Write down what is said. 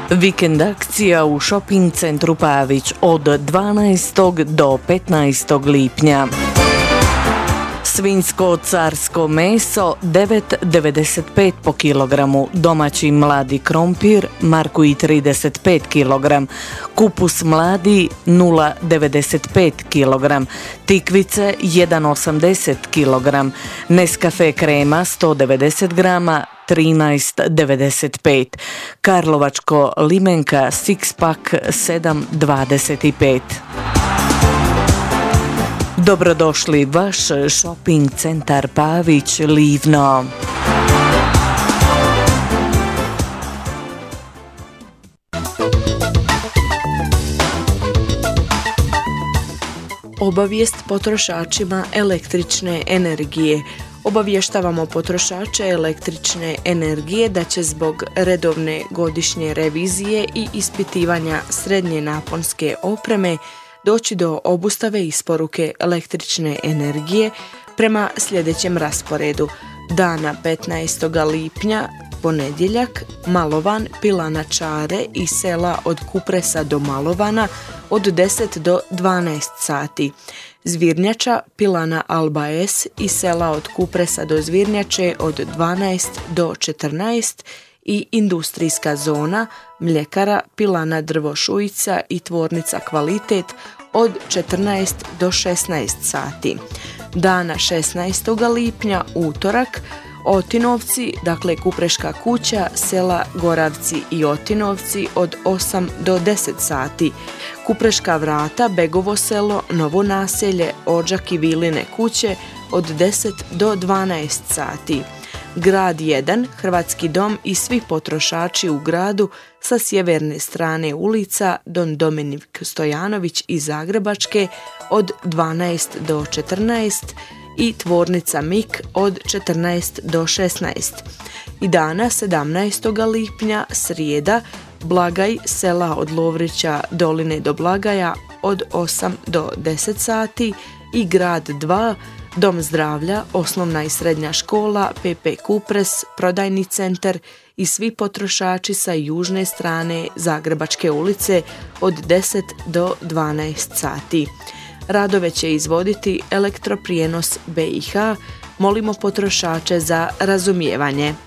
Vikend akcija u shopping centru Pavić od 12. do 15. lipnja. Svinjsko carsko meso 9,95 po kilogramu, domaći mladi krompir Markuji 35 kg, kupus mladi 0,95 kg, tikvice 1,80 kg, Nescafe krema 190 grama 13,95, karlovačko limenka six pack 7,25. Dobrodošli vaš shopping centar Pavić Livno. Obavijest potrošačima električne energije. Obavještavamo potrošače električne energije da će zbog redovne godišnje revizije i ispitivanja srednje naponske opreme doći do obustave isporuke električne energije prema sljedećem rasporedu. Dana 15. lipnja, ponedjeljak, Malovan, Pilana Čare i sela od Kupresa do Malovana od 10 do 12 sati. Zvirnjača, Pilana Alba S i sela od Kupresa do Zvirnjače od 12 do 14 i industrijska zona, mljekara, Pilana Drvo Šujica i tvornica Kvalitet od 14 do 16 sati. Dana 16. lipnja, utorak, Otinovci, dakle Kupreška kuća, sela Goravci i Otinovci od 8 do 10 sati. Kupreška vrata, Begovo selo, Novo naselje, Odžak i Viline kuće od 10 do 12 sati. Grad 1, Hrvatski dom i svi potrošači u gradu sa sjeverne strane ulica Don Dominik Stojanović i Zagrebačke od 12 do 14 i tvornica Mik od 14 do 16. I dana 17. lipnja, srijeda, Blagaj, sela od Lovrića Doline do Blagaja od 8 do 10 sati i grad 2, Dom zdravlja, osnovna i srednja škola, PP Kupres, prodajni centar i svi potrošači sa južne strane Zagrebačke ulice od 10 do 12 sati. Radove će izvoditi Elektroprijenos BiH. Molimo potrošače za razumijevanje.